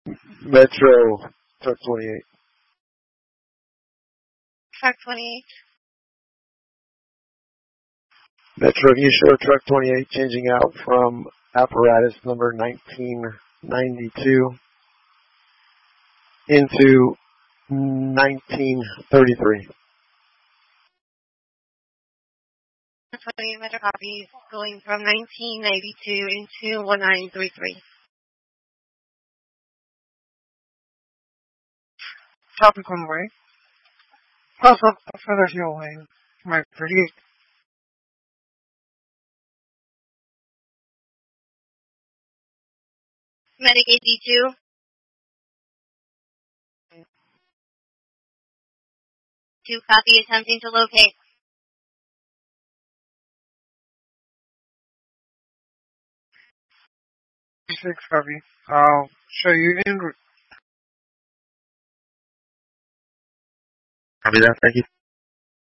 Metro, truck 28. Truck 28. Metro East Shore, truck 28, changing out from apparatus number 1992 into 1933. 28 Metro copies going from 1992 into 1933. Traffic one way. Cross up a further fuel lane. My 38. Medic AC2. Two copy attempting to locate. 6 copy. I'll show you en route. Copy that, thank you.